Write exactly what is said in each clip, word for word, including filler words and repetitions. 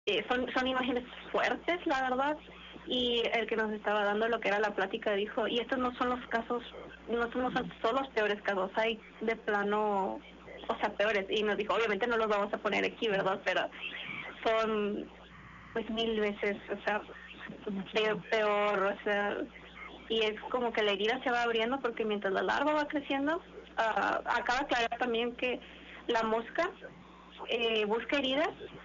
eh, son, son imágenes fuertes, la verdad, y el que nos estaba dando lo que era la plática dijo, y estos no son los casos, no son, no son son los peores casos, hay de plano, o sea, peores, y nos dijo, obviamente no los vamos a poner aquí, ¿verdad? Pero son, pues, mil veces, o sea, peor, peor, o sea, y es como que la herida se va abriendo porque mientras la larva va creciendo, uh, acaba de aclarar también que la mosca eh, busca heridas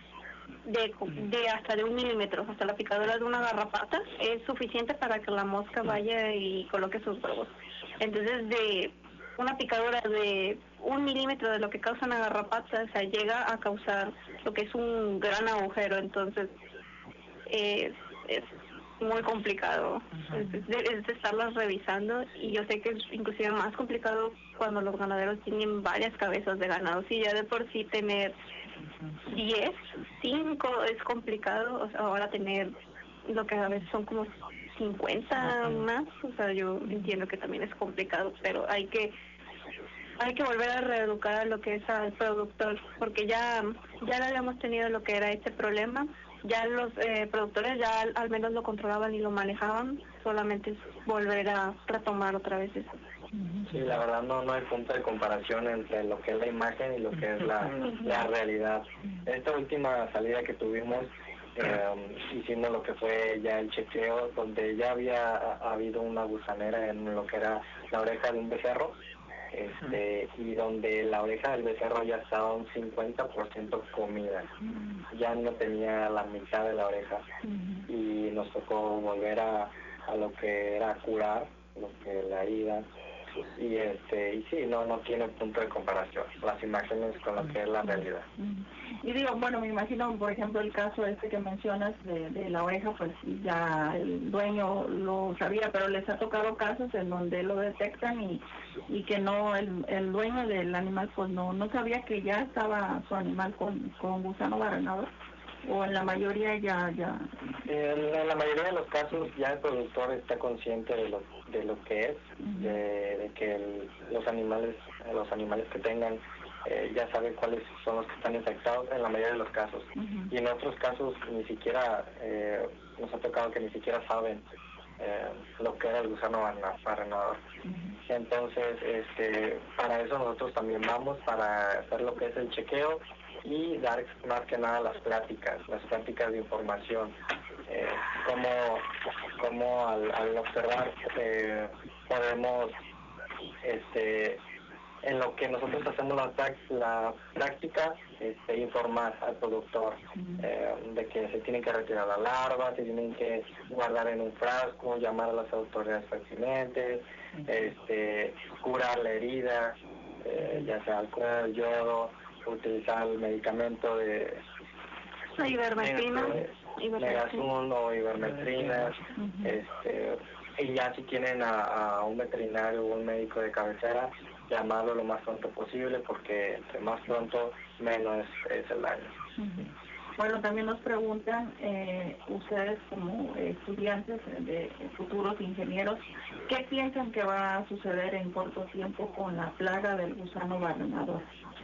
de, de hasta de un milímetro, hasta la picadura de una garrapata es suficiente para que la mosca vaya y coloque sus huevos. Entonces, de una picadura de un milímetro de lo que causa una garrapata, o sea, llega a causar lo que es un gran agujero. Entonces, es, es muy complicado. Es, es de, es de estarlas revisando, y yo sé que es inclusive más complicado cuando los ganaderos tienen varias cabezas de ganado. Si ya de por sí tener diez, cinco es complicado, o sea, ahora tener lo que a veces son como cincuenta más, o sea, yo entiendo que también es complicado, pero hay que hay que volver a reeducar a lo que es al productor, porque ya ya lo habíamos tenido lo que era este problema, ya los eh, productores ya al, al menos lo controlaban y lo manejaban, solamente es volver a retomar otra vez eso. Sí, la verdad no no hay punto de comparación entre lo que es la imagen y lo que es la, la realidad. Esta última salida que tuvimos, eh, hicimos lo que fue ya el chequeo, donde ya había ha, habido una gusanera en lo que era la oreja de un becerro, este y donde la oreja del becerro ya estaba un cincuenta por ciento comida, ya no tenía la mitad de la oreja, y nos tocó volver a, a lo que era curar, lo que la herida, y este y sí, no no tiene punto de comparación las imágenes con lo que es la realidad. Y digo, bueno, me imagino, por ejemplo, el caso este que mencionas de, de la oreja, pues ya el dueño lo sabía, pero les ha tocado casos en donde lo detectan y, y que no, el, el dueño del animal pues no no sabía que ya estaba su animal con, con gusano barrenador, o en la mayoría ya ya en, en la mayoría de los casos ya el productor está consciente de lo de lo que es, uh-huh. de, de que el, los animales los animales que tengan eh, ya sabe cuáles son los que están infectados en la mayoría de los casos, uh-huh. y en otros casos ni siquiera eh, nos ha tocado que ni siquiera saben eh, lo que era el gusano barrenador. Uh-huh. Entonces este para eso nosotros también vamos, para hacer lo que es el chequeo y dar más que nada las pláticas, las pláticas de información, eh, como, como al, al observar eh, podemos, este, en lo que nosotros hacemos la, la práctica, este, informar al productor eh, de que se tienen que retirar la larva, se tienen que guardar en un frasco, llamar a las autoridades pertinentes, este, curar la herida, eh, ya sea alcohol, yodo, utilizar el medicamento de la ivermectrina, Megazul o ivermectrina, uh-huh. este, y ya si tienen a, a un veterinario o un médico de cabecera, llamarlo lo más pronto posible, porque entre más pronto menos es, es el daño. Uh-huh. Bueno, también nos preguntan, eh, ustedes como estudiantes de futuros ingenieros, ¿qué piensan que va a suceder en corto tiempo con la plaga del gusano barrenador?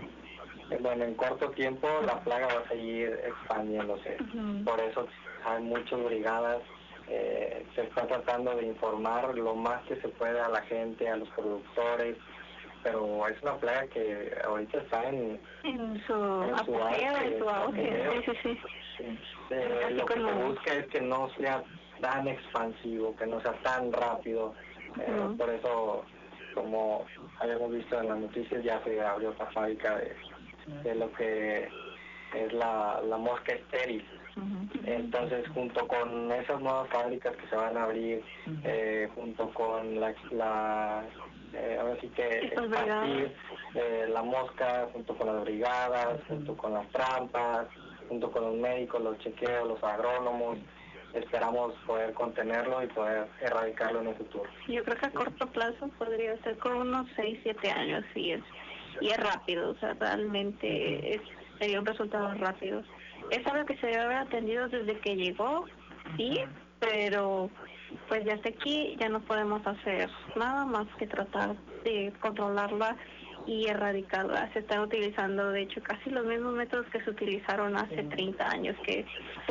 Bueno, en corto tiempo la plaga va a seguir expandiéndose, uh-huh. por eso hay muchas brigadas, eh, se está tratando de informar lo más que se puede a la gente, a los productores, pero es una plaga que ahorita está en, en su apogeo, en su auge. Sí, sí, sí. sí. Eh, lo que se busca es que no sea tan expansivo, que no sea tan rápido, eh, uh-huh. por eso, como habíamos visto en las noticias, ya se abrió otra fábrica de, de lo que es la, la mosca estéril. Uh-huh. Entonces, junto con esas nuevas fábricas que se van a abrir, uh-huh. eh, junto con la, la eh, ahora sí que expandir eh, la mosca, junto con las brigadas, uh-huh. junto con las trampas, junto con los médicos, los chequeos, los agrónomos, esperamos poder contenerlo y poder erradicarlo en el futuro. Yo creo que a corto plazo podría ser con unos seis, siete años, sí es, y es rápido, o sea, realmente es, sería un resultado rápido. Es algo que se debe haber atendido desde que llegó, sí, pero pues ya está aquí, ya no podemos hacer nada más que tratar de controlarla y erradicarla. Se están utilizando, de hecho, casi los mismos métodos que se utilizaron hace treinta años, que